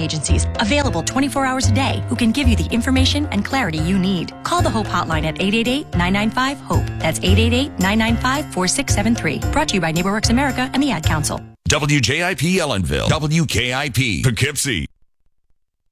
agencies, available 24 hours a day, who can give you the information and clarity you need. Call the HOPE hotline at 888-995-HOPE. That's 888-995-4673. Brought to you by NeighborWorks America and the Ad Council. WJIP Ellenville, WKIP Poughkeepsie.